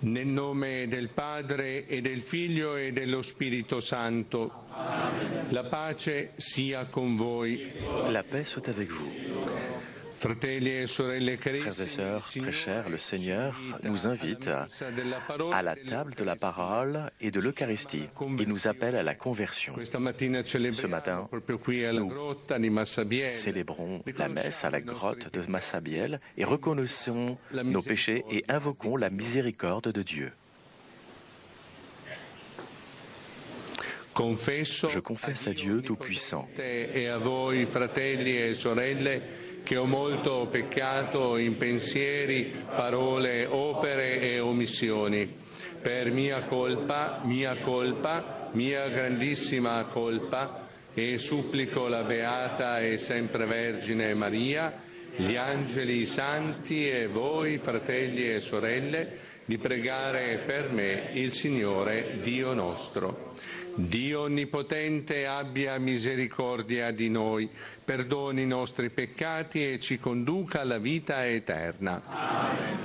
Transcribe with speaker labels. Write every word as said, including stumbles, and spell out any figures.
Speaker 1: Nel nome del Padre e del Figlio e dello Spirito Santo. Amen. La pace sia con voi.
Speaker 2: La paix soit avec vous.
Speaker 1: Fratelli e sorelle
Speaker 2: Frères et sœurs très chers, le Seigneur nous invite à la table de la parole et de l'Eucharistie. Il nous appelle à la conversion. Ce matin, nous célébrons la messe à la grotte de Massabielle et reconnaissons nos péchés et invoquons la miséricorde de Dieu. Je confesse à Dieu Tout-Puissant
Speaker 1: che ho molto peccato in pensieri, parole, opere e omissioni. Per mia colpa, mia colpa, mia grandissima colpa, e supplico la Beata e sempre Vergine Maria, gli angeli, i santi e voi, fratelli e sorelle, di pregare per me il Signore Dio nostro. Dio Onnipotente abbia misericordia di noi, perdoni i nostri peccati e ci conduca alla vita eterna. Amen.